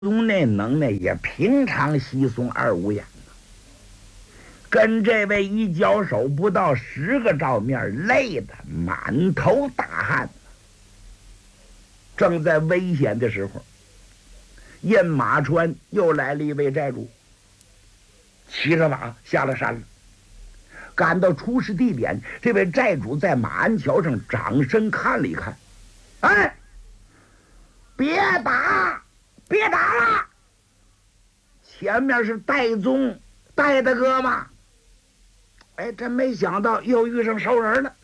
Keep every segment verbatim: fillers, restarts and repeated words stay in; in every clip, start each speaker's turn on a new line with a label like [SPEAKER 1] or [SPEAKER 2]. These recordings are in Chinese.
[SPEAKER 1] 宗那能耐也平常稀松二五眼，跟这位一交手不到十个照面，累得满头大汗。正在危险的时候，雁马川又来了一位寨主，骑着马下了山了。赶到出事地点，这位寨主在马鞍桥上掌身看了一看，哎，别打，别打了！前面是戴宗，戴大哥嘛。哎，真没想到又遇上熟人了。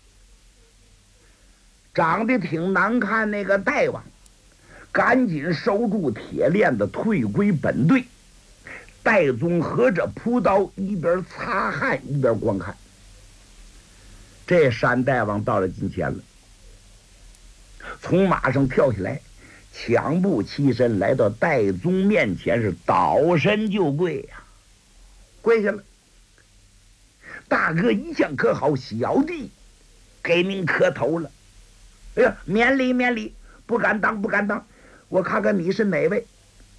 [SPEAKER 1] 长得挺难看那个大王，赶紧收住铁链子，退归本队。戴宗合着朴刀，一边擦汗一边观看。这山大王到了近前了，从马上跳下来，抢步起身来到戴宗面前，是倒身就跪呀、啊，跪下了。大哥一向可好，小弟给您磕头了。哎呀，免礼免礼，不敢当不敢当，我看看你是哪位。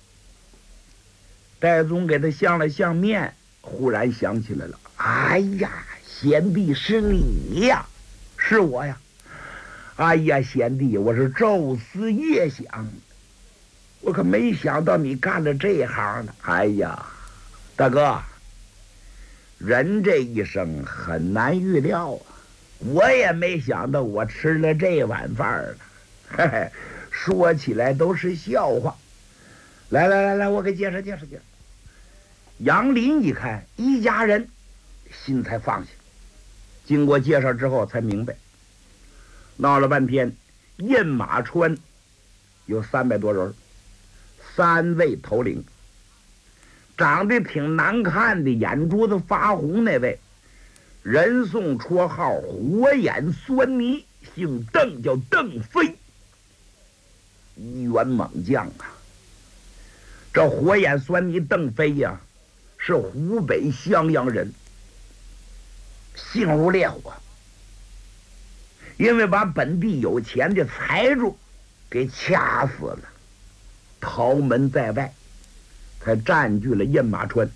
[SPEAKER 1] 戴宗给他相了相面，忽然想起来了，哎呀，贤弟是你呀，是我呀。哎呀，贤弟，我是昼思夜想，我可没想到你干了这行呢。哎呀，大哥，人这一生很难预料啊，我也没想到我吃了这碗饭了。嘿嘿，说起来都是笑话。来来来来，我给介绍介绍介绍。杨林一看一家人，心才放下。经过介绍之后才明白，闹了半天，雁马川有三百多人，三位头领。长得挺难看的，眼珠子发红那位，人送绰号火眼狻猊，姓邓，叫邓飞，一员猛将啊。这火眼狻猊邓飞呀、啊，是湖北襄阳人，性如烈火，因为把本地有钱的财主给掐死了，逃门在外，才占据了雁马川。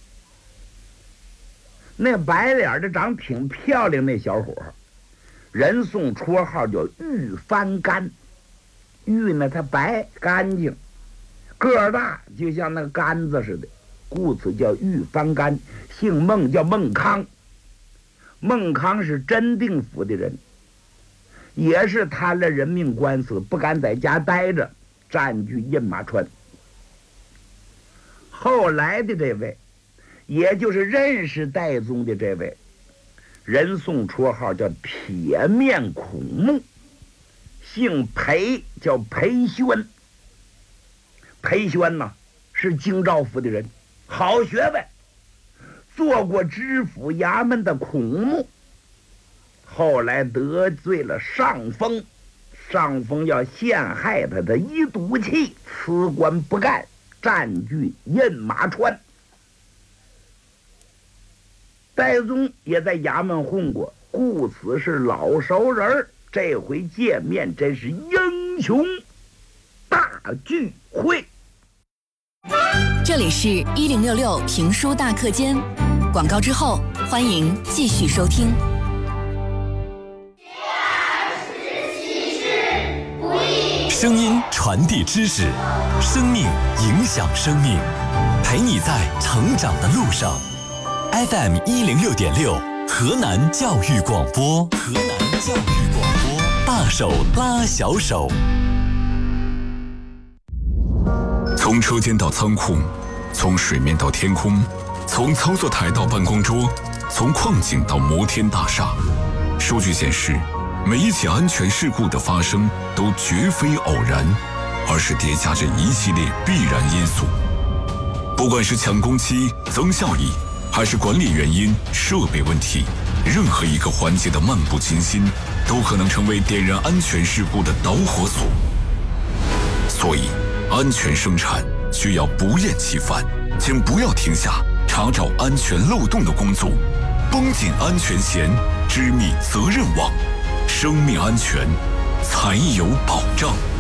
[SPEAKER 1] 那白脸的长挺漂亮那小伙，人送绰号叫玉翻干。玉呢，它白干净，个儿大，就像那杆子似的，故此叫玉翻干。姓孟，叫孟康。孟康是真定府的人，也是贪了人命官司，不敢在家待着，占据雁马川。后来的这位，也就是认识戴宗的这位，人送绰号叫铁面孔目，姓裴，叫裴宣。裴宣呢，是京兆府的人，好学问，做过知府衙门的孔目。后来得罪了上峰，上峰要陷害他，他一赌气辞官不干，占据雁马川。戴宗也在衙门混过，故此是老熟人。这回见面真是英雄大聚会。
[SPEAKER 2] 这里是一零六六评书大课间，广告之后欢迎继续收听。
[SPEAKER 3] 声音传递知识，生命影响生命，陪你在成长的路上。F M 一零六点六，河南教育广播，河南教育广播，大手拉小手。从车间到仓库，从水面到天空，从操作台到办公桌，从矿井到摩天大厦，数据显示，每一起安全事故的发生都绝非偶然，而是叠加着一系列必然因素。不管是抢工期、增效益，还是管理原因、设备问题，任何一个环节的漫不经心，都可能成为点燃安全事故的导火索。所以，安全生产需要不厌其烦，请不要停下查找安全漏洞的工作，绷紧安全弦，织密责任网，生命安全才有保障。